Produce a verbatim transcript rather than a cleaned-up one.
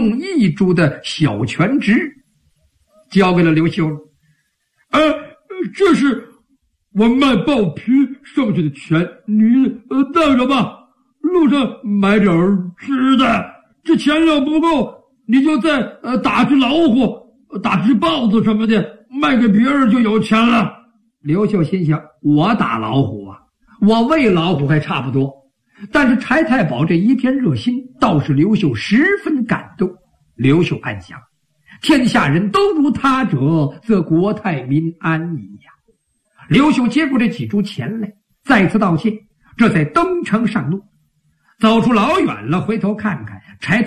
用一株的小泉植，交给了刘秀了。 呃，这是我卖豹皮剩下的钱，你呃带着吧。路上买点吃的，这钱要不够，你就再呃打只老虎、打只豹子什么的，卖给别人就有钱了。 刘秀心想，我打老虎啊，我喂老虎还差不多。但是柴太保这一片热心，倒是刘秀十分感动。刘秀暗想，天下人都如他者，则国泰民安矣呀。刘秀接过这几株钱来，再次道谢，这才登城上路。走出老远了，回头看看柴